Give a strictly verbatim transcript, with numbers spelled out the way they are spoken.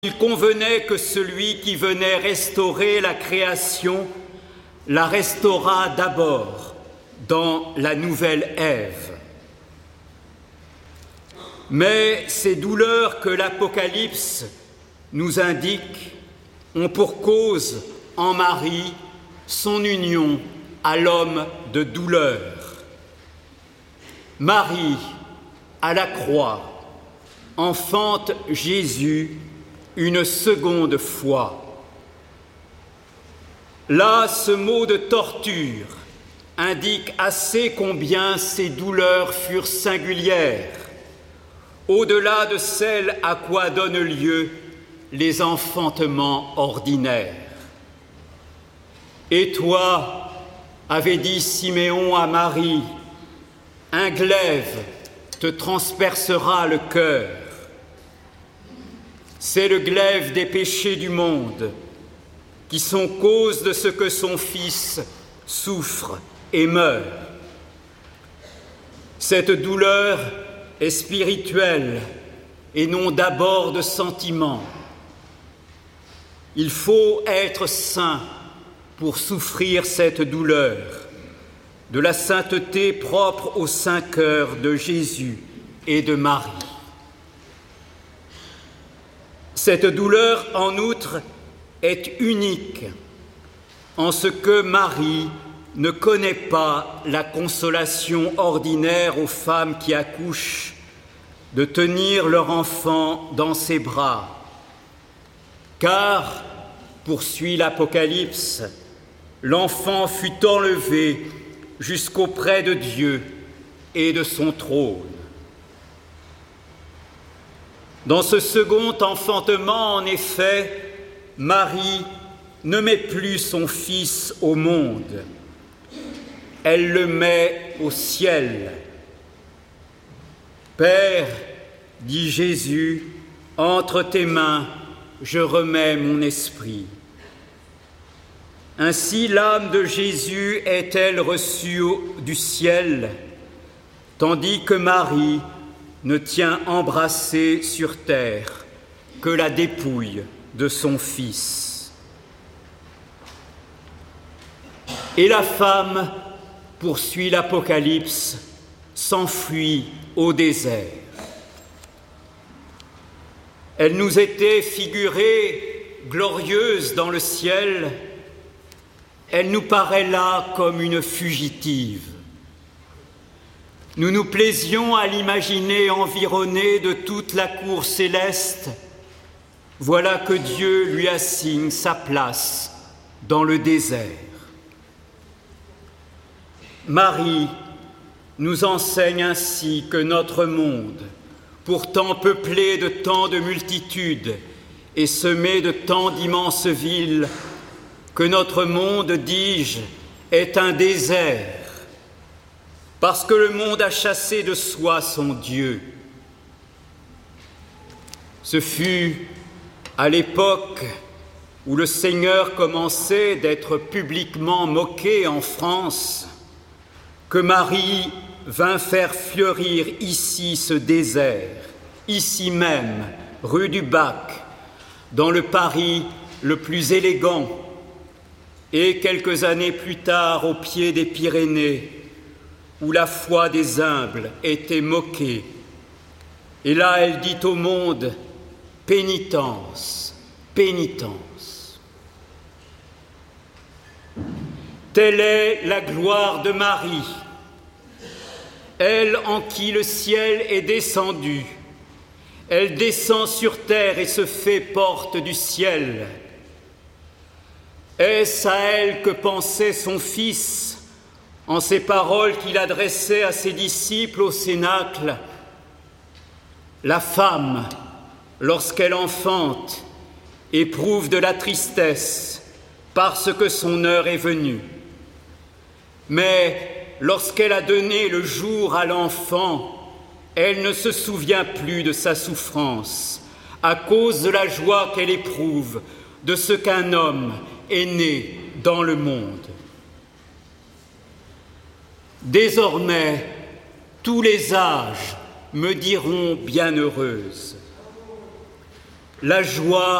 Il convenait que celui qui venait restaurer la création la restaurât d'abord dans la nouvelle Ève. Mais ces douleurs que l'Apocalypse nous indique ont pour cause en Marie son union à l'homme de douleur. Marie, à la croix, enfante Jésus une seconde fois. Là, ce mot de torture indique assez combien ces douleurs furent singulières, au-delà de celles à quoi donnent lieu les enfantements ordinaires. Et toi, avait dit Siméon à Marie, un glaive te transpercera le cœur. C'est le glaive des péchés du monde qui sont cause de ce que son Fils souffre et meurt. Cette douleur est spirituelle et non d'abord de sentiment. Il faut être saint pour souffrir cette douleur, de la sainteté propre au Saint-Cœur de Jésus et de Marie. Cette douleur, en outre, est unique en ce que Marie ne connaît pas la consolation ordinaire aux femmes qui accouchent de tenir leur enfant dans ses bras. Car, poursuit l'Apocalypse, l'enfant fut enlevé jusqu'auprès de Dieu et de son trône. Dans ce second enfantement, en effet, Marie ne met plus son Fils au monde, elle le met au ciel. Père, dit Jésus, entre tes mains, je remets mon esprit. Ainsi, l'âme de Jésus est-elle reçue du ciel, tandis que Marie ne tient embrassée sur terre que la dépouille de son Fils. Et la femme, poursuit l'Apocalypse, s'enfuit au désert. Elle nous était figurée glorieuse dans le ciel, elle nous paraît là comme une fugitive. Nous nous plaisions à l'imaginer environnée de toute la cour céleste. Voilà que Dieu lui assigne sa place dans le désert. Marie nous enseigne ainsi que notre monde, pourtant peuplé de tant de multitudes et semé de tant d'immenses villes, que notre monde, dis-je, est un désert, parce que le monde a chassé de soi son Dieu. Ce fut à l'époque où le Seigneur commençait d'être publiquement moqué en France que Marie vint faire fleurir ici ce désert, ici même, rue du Bac, dans le Paris le plus élégant, et quelques années plus tard au pied des Pyrénées, où la foi des humbles était moquée. Et là, elle dit au monde, pénitence, pénitence. Telle est la gloire de Marie, elle en qui le ciel est descendu. Elle descend sur terre et se fait porte du ciel. Est-ce à elle que pensait son Fils en ces paroles qu'il adressait à ses disciples au Cénacle? La femme, lorsqu'elle enfante, éprouve de la tristesse parce que son heure est venue. Mais lorsqu'elle a donné le jour à l'enfant, elle ne se souvient plus de sa souffrance à cause de la joie qu'elle éprouve de ce qu'un homme est né dans le monde. Désormais, tous les âges me diront bienheureuse. la joie